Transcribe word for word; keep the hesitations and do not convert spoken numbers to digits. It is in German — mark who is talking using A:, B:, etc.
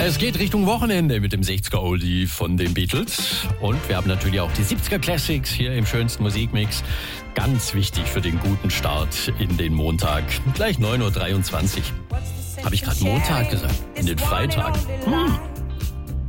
A: Es geht Richtung Wochenende mit dem sechziger Oldie von den Beatles. Und wir haben natürlich auch die siebziger Classics hier im schönsten Musikmix. Ganz wichtig für den guten Start in den Montag. Gleich neun Uhr dreiundzwanzig. Habe ich gerade Montag gesagt? In den Freitag? Hm.